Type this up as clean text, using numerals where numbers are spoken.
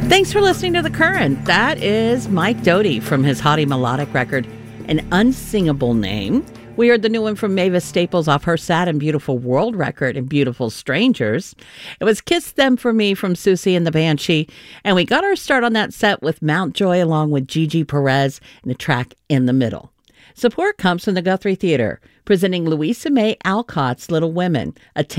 Thanks for listening to The Current. That is Mike Doughty from his Hottie Melodic record, An Unsingable Name. We heard the new one from Mavis Staples off her Sad and Beautiful World record and Beautiful Strangers. It was Kiss Them For Me from Susie and the Banshee. And we got our start on that set with Mountjoy along with Gigi Perez and the track In the Middle. Support comes from the Guthrie Theater, presenting Louisa May Alcott's Little Women, a